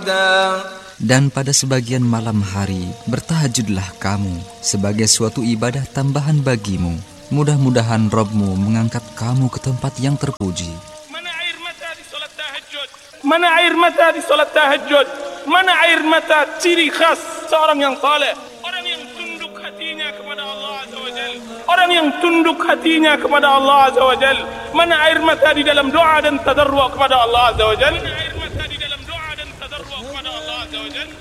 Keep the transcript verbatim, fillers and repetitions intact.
عبدا. Dan pada sebagian malam hari, bertahajudlah kamu sebagai suatu ibadah tambahan bagimu. Mudah-mudahan Rabb-Mu mengangkat kamu ke tempat yang terpuji. Mana air mata di salat tahajud? Mana air mata di salat tahajud? Mana air mata ciri khas seorang yang saleh? Orang yang tunduk hatinya kepada Allah Azza wa Jalla. Orang yang tunduk hatinya kepada Allah Azza wa Jalla. Mana air mata di dalam doa dan tadarru' kepada Allah Azza wa Jalla?